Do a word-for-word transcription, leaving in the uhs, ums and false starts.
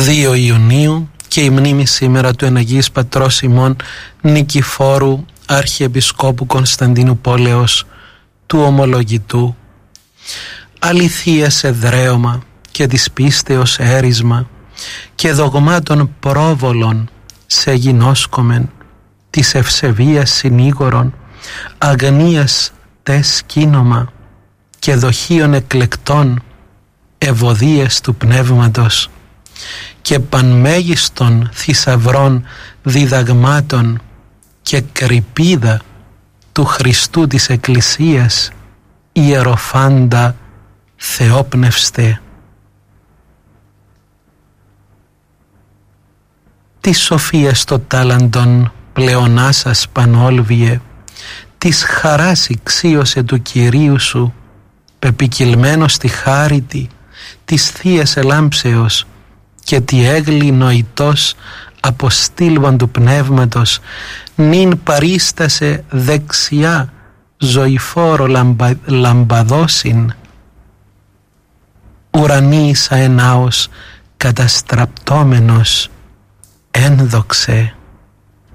δύο Ιουνίου και η μνήμη σήμερα του εν Αγίης Πατρός ημών Νικηφόρου Αρχιεπισκόπου Κωνσταντίνου Πόλεως του Ομολογητού, αληθείας εδραίωμα και της πίστεως έρισμα και δογμάτων πρόβολων σε γινώσκομεν, της ευσεβίας συνήγορων, αγνίας τες κίνομα και δοχείων εκλεκτών, ευωδίες του πνεύματος και πανμέγιστον θησαυρών διδαγμάτων και κρυπίδα του Χριστού της Εκκλησίας, ιεροφάντα θεόπνευστε. Τη σοφία στο τάλαντον πλεονάσας πανόλβιε, της χαράς ηξίωσε του Κυρίου σου, πεπικυλμένος στη χάριτη της Θείας Ελάμψεως και τη έγλη νοητός αποστήλβων του Πνεύματος, νυν παρίστασε δεξιά ζωηφόρο λαμπα, λαμπαδόσιν, ουρανίσα ενάος καταστραπτόμενος ένδοξε.